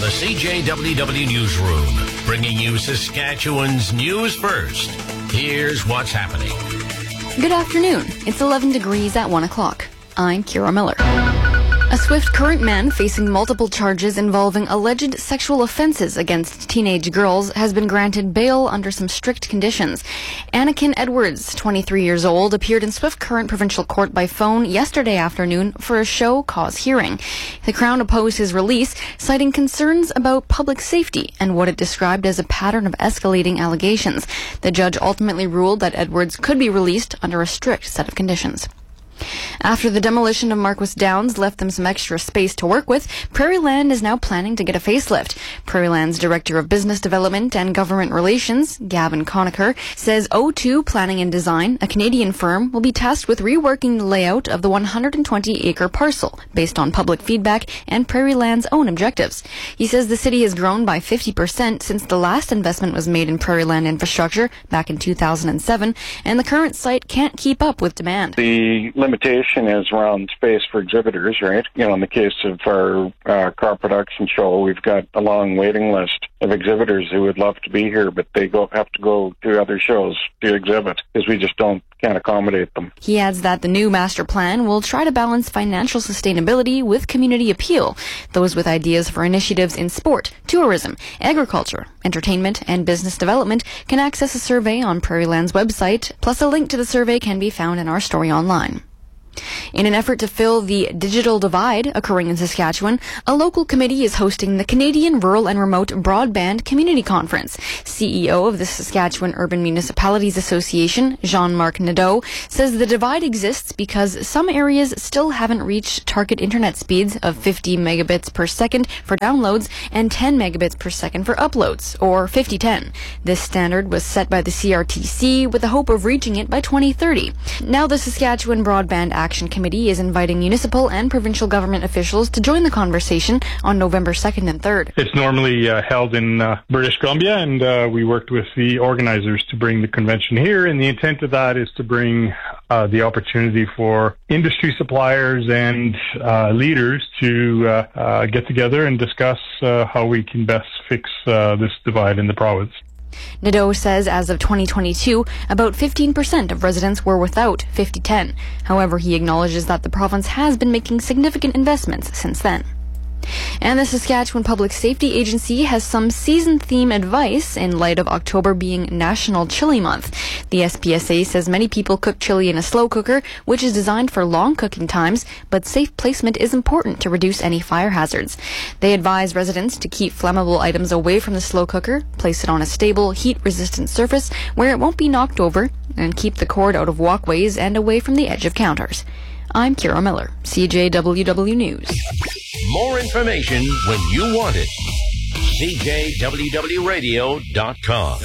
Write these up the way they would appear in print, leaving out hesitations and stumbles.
the CJWW Newsroom, bringing you Saskatchewan's news first. Here's what's happening. Good afternoon. It's 11 degrees at 1 o'clock. I'm Kira Miller. A Swift Current man facing multiple charges involving alleged sexual offenses against teenage girls has been granted bail under some strict conditions. Anakin Edwards, 23 years old, appeared in Swift Current Provincial Court by phone yesterday afternoon for a show cause hearing. The Crown opposed his release, citing concerns about public safety and what it described as a pattern of escalating allegations. The judge ultimately ruled that Edwards could be released under a strict set of conditions. After the demolition of Marquess Downs left them some extra space to work with, Prairieland is now planning to get a facelift. Prairieland's Director of Business Development and Government Relations, Gavin Conacher, says O2 Planning and Design, a Canadian firm, will be tasked with reworking the layout of the 120-acre parcel based on public feedback and Prairieland's own objectives. He says the city has grown by 50% since the last investment was made in Prairieland infrastructure back in 2007, and the current site can't keep up with demand. The limitation is around space for exhibitors, right? You know, in the case of our car production show, we've got a long waiting list of exhibitors who would love to be here, but they have to go to other shows to exhibit because we just can't accommodate them. He adds that the new master plan will try to balance financial sustainability with community appeal. Those with ideas for initiatives in sport, tourism, agriculture, entertainment, and business development can access a survey on Prairieland's website, plus a link to the survey can be found in our story online. In an effort to fill the digital divide occurring in Saskatchewan, a local committee is hosting the Canadian Rural and Remote Broadband Community Conference. CEO of the Saskatchewan Urban Municipalities Association, Jean-Marc Nadeau, says the divide exists because some areas still haven't reached target internet speeds of 50 megabits per second for downloads and 10 megabits per second for uploads, or 50/10. This standard was set by the CRTC with the hope of reaching it by 2030. Now the Saskatchewan Broadband Action Committee is inviting municipal and provincial government officials to join the conversation on November 2nd and 3rd. It's normally held in British Columbia, and we worked with the organizers to bring the convention here, and the intent of that is to bring the opportunity for industry suppliers and leaders to get together and discuss how we can best fix this divide in the province. Nadeau says as of 2022, about 15% of residents were without 50/10. However, he acknowledges that the province has been making significant investments since then. And the Saskatchewan Public Safety Agency has some season-theme advice in light of October being National Chili Month. The SPSA says many people cook chili in a slow cooker, which is designed for long cooking times, but safe placement is important to reduce any fire hazards. They advise residents to keep flammable items away from the slow cooker, place it on a stable, heat-resistant surface where it won't be knocked over, and keep the cord out of walkways and away from the edge of counters. I'm Kira Miller, CJWW News. More information when you want it. CJWWRadio.com.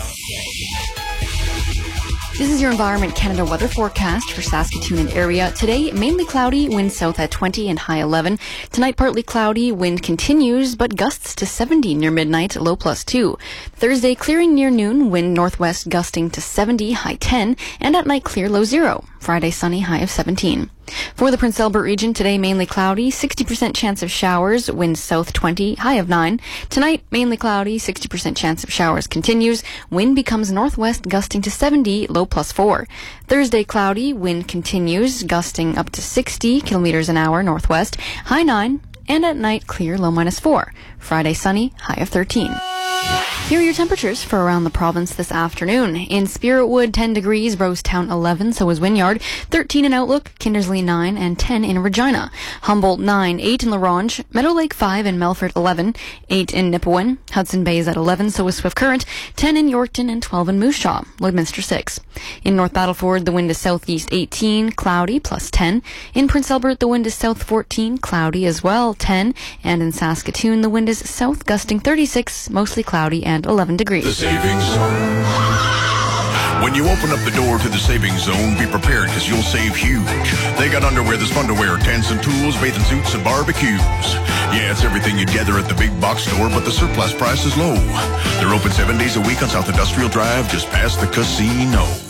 This is your Environment Canada weather forecast for Saskatoon and area. Today, mainly cloudy, wind south at 20 and high 11. Tonight, partly cloudy, wind continues, but gusts to 70 near midnight, low +2. Thursday, clearing near noon, wind northwest gusting to 70, high 10, and at night clear, low 0. Friday, sunny, high of 17. For the Prince Albert region, today mainly cloudy, 60% chance of showers, wind south 20, high of 9. Tonight, mainly cloudy, 60% chance of showers continues, wind becomes northwest gusting to 70, low +4. Thursday, cloudy, wind continues, gusting up to 60 kilometers an hour northwest, high 9, and at night clear, low -4. Friday, sunny, high of 13. Here are your temperatures for around the province this afternoon. In Spiritwood, 10 degrees, Rosetown 11, so is Wynyard, 13 in Outlook, Kindersley 9, and 10 in Regina. Humboldt 9, 8 in La Ronge, Meadow Lake 5 and Melfort 11, 8 in Nipawin, Hudson Bay is at 11, so is Swift Current, 10 in Yorkton and 12 in Moose Jaw, Lloydminster 6. In North Battleford, the wind is southeast 18, cloudy, +10. In Prince Albert, the wind is south 14, cloudy as well, 10. And in Saskatoon, the wind is south gusting 36, mostly cloudy and 11 degrees. The Savings Zone. When you open up the door to the Savings Zone, be prepared because you'll save huge. They got underwear that's fun to wear, tents and tools, bathing suits and barbecues. Yeah, it's everything you'd gather at the big box store, but the surplus price is low. They're open 7 days a week on South Industrial Drive, just past the casino.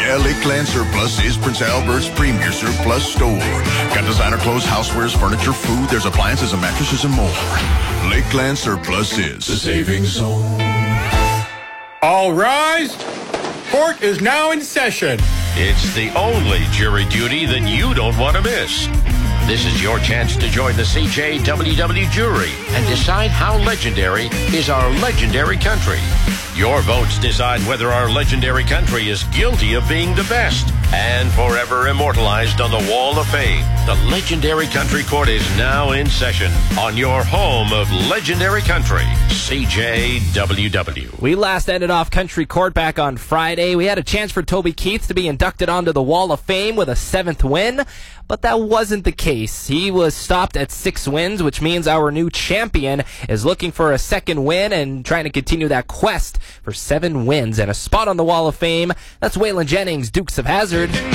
Yeah, Lakeland Surplus is Prince Albert's premier surplus store. Got designer clothes, housewares, furniture, food. There's appliances and mattresses and more. Lakeland Surplus is the savings zone. All rise. Court is now in session. It's the only jury duty that you don't want to miss. This is your chance to join the CJWW jury and decide how legendary is our legendary country. Your votes decide whether our legendary country is guilty of being the best and forever immortalized on the Wall of Fame. The Legendary Country Court is now in session on your home of legendary country, CJWW. We last ended off Country Court back on Friday. We had a chance for Toby Keith to be inducted onto the Wall of Fame with a 7th win, but that wasn't the case. He was stopped at 6 wins, which means our new champion is looking for a 2nd win and trying to continue that quest for 7 wins and a spot on the Wall of Fame. That's Waylon Jennings, Dukes of Hazzard.